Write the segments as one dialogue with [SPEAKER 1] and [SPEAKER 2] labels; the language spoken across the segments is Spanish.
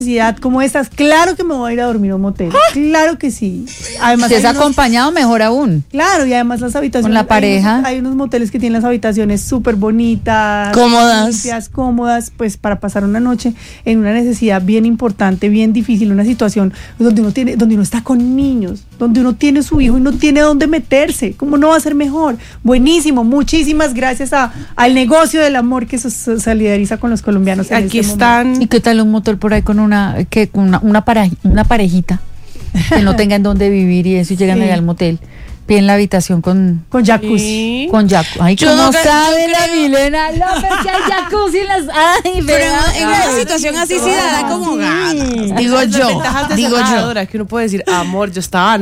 [SPEAKER 1] como estas, claro que me voy a ir a dormir a un motel, claro que sí. Además,
[SPEAKER 2] si es acompañado, mejor aún.
[SPEAKER 1] Claro, y además las habitaciones.
[SPEAKER 2] Con la pareja.
[SPEAKER 1] Hay unos moteles que tienen las habitaciones súper bonitas,
[SPEAKER 3] cómodas,
[SPEAKER 1] limpias, cómodas, pues para pasar una noche en una necesidad bien importante, bien difícil, una situación donde uno está con niños, donde uno tiene su hijo y no tiene dónde meterse. ¿Cómo no va a ser mejor? Buenísimo, muchísimas gracias al negocio del amor que se solidariza con los colombianos.
[SPEAKER 4] Aquí están.
[SPEAKER 2] ¿Y qué tal un motel por ahí con una parejita que no tengan dónde vivir y eso, y llegan allá al motel, piden la habitación con
[SPEAKER 1] jacuzzi?
[SPEAKER 2] Sí. Con jacuzzi. Ay, ¿cómo sabe la Milena López que hay jacuzzi en las... Ay,
[SPEAKER 3] pero en una situación así sí da como ganas. Digo yo.
[SPEAKER 4] Que uno puede decir, amor, yo estaba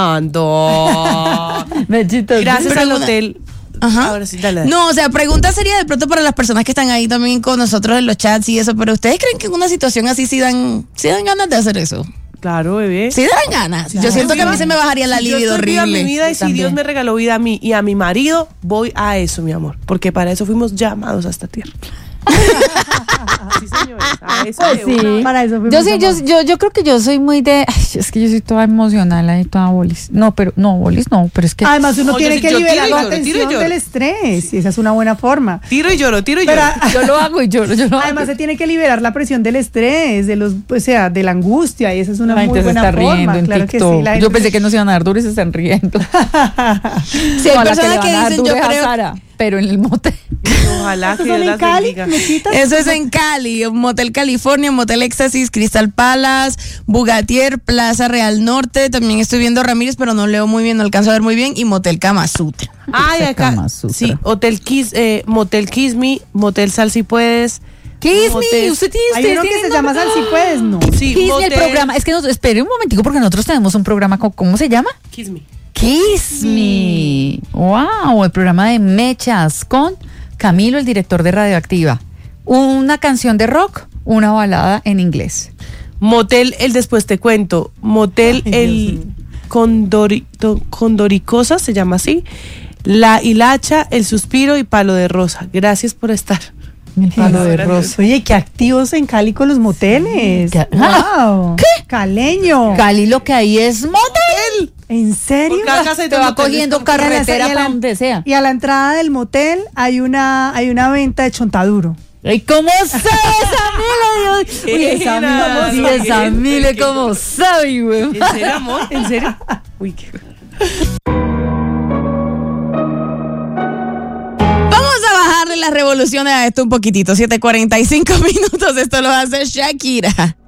[SPEAKER 4] nadando. Gracias al hotel.
[SPEAKER 3] Ajá.
[SPEAKER 4] Ahora sí, dale.
[SPEAKER 3] No, o sea, pregunta sería de pronto para las personas que están ahí también con nosotros en los chats y eso, pero ¿ustedes creen que en una situación así sí dan ganas de hacer eso?
[SPEAKER 4] Claro, bebé.
[SPEAKER 3] Sí dan ganas. Claro. Yo siento que a mí se me bajaría la libido horrible.
[SPEAKER 4] Mi vida, y si Dios me regaló vida a mí y a mi marido, voy a eso, mi amor, porque para eso fuimos llamados a esta tierra. Sí, señores, a eso
[SPEAKER 2] sí.
[SPEAKER 1] Para eso
[SPEAKER 2] yo creo que yo soy muy de, es que yo soy toda emocional ahí, toda bolis. Bolis no, pero es que
[SPEAKER 1] además uno tiene que liberar la tensión del estrés, y esa es una buena forma.
[SPEAKER 4] Tiro y lloro.
[SPEAKER 2] Yo lo hago y lloro.
[SPEAKER 1] Además se tiene que liberar la presión del estrés, de la angustia, y esa es una muy buena forma. Claro que sí.
[SPEAKER 2] Yo pensé que no se iban a dar duro y se están riendo.
[SPEAKER 3] Sí, hay personas que dicen, yo creo,
[SPEAKER 2] Sara, pero en el motel.
[SPEAKER 4] Ojalá que Dios las bendiga.
[SPEAKER 3] Eso es en Cali, Motel California, Motel Éxtasis, Crystal Palace, Bugatier, Plaza Real Norte. También estoy viendo Ramírez, pero no leo muy bien, no alcanzo a ver muy bien. Y Motel Kama Sutra.
[SPEAKER 4] Ay, acá. Sí, Motel Kiss Me, Motel Sal Si Puedes.
[SPEAKER 2] Kiss Me, usted tiene.
[SPEAKER 1] Hay uno que se llama Sal Si Puedes, no.
[SPEAKER 4] Sí,
[SPEAKER 2] Kiss Me, el programa. Es que espere un momentico, porque nosotros tenemos un programa, ¿cómo se llama?
[SPEAKER 4] Kiss Me.
[SPEAKER 2] Kiss Me. Wow, el programa de Mechas con Camilo, el director de Radioactiva. Una canción de rock, una balada en inglés.
[SPEAKER 4] Motel El Después Te Cuento. Motel El Condoricosa, se llama así. La Hilacha, El Suspiro y Palo de Rosa. Gracias por estar.
[SPEAKER 1] El Palo de Rosa. Oye, qué activos en Cali con los moteles. ¡Wow!
[SPEAKER 2] ¿Qué?
[SPEAKER 1] Caleño.
[SPEAKER 2] Cali lo que hay es motel.
[SPEAKER 1] ¿En serio?
[SPEAKER 4] Porque acá se
[SPEAKER 2] te va cogiendo carretera para donde sea.
[SPEAKER 1] Y a la entrada del motel hay una venta de chontaduro.
[SPEAKER 2] ¿Y cómo sabe esa Mile? Uy, esa Mile, ¿cómo sabe, güey?
[SPEAKER 4] ¿En serio, amor? ¿En serio? Uy, qué...
[SPEAKER 3] Vamos a bajarle las revoluciones a esto un poquitito. 7:45 minutos. Esto lo hace Shakira.